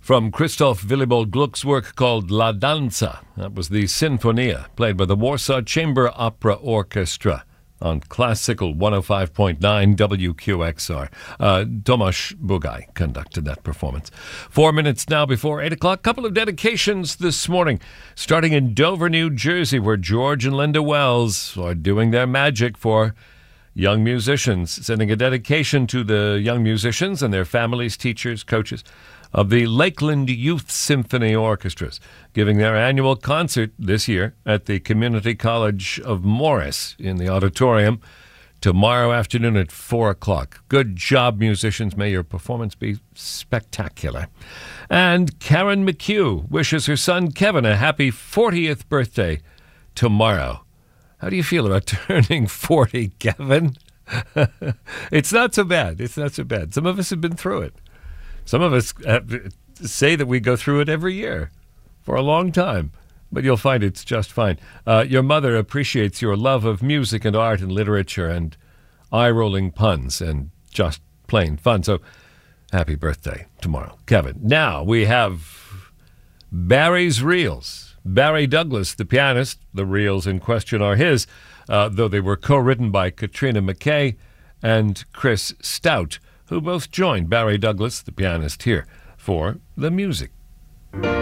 from Christoph Willibald Gluck's work called La Danza. That was the Sinfonia, played by the Warsaw Chamber Opera Orchestra on Classical 105.9 WQXR. Tomasz Bugaj conducted that performance. 4 minutes now before 8 o'clock. Couple of dedications this morning, starting in Dover, New Jersey, where George and Linda Wells are doing their magic for young musicians, sending a dedication to the young musicians and their families, teachers, coaches of the Lakeland Youth Symphony Orchestras, giving their annual concert this year at the Community College of Morris in the auditorium tomorrow afternoon at 4 o'clock. Good job, musicians. May your performance be spectacular. And Karen McHugh wishes her son Kevin a happy 40th birthday tomorrow. How do you feel about turning 40, Kevin? It's not so bad. It's not so bad. Some of us have been through it. Some of us say that we go through it every year for a long time, but you'll find it's just fine. Your mother appreciates your love of music and art and literature and eye-rolling puns and just plain fun. So happy birthday tomorrow, Kevin. Now we have Barry's Reels. Barry Douglas, the pianist, the reels in question are his, though they were co-written by Katrina McKay and Chris Stout, who both joined Barry Douglas, the pianist, here for the music.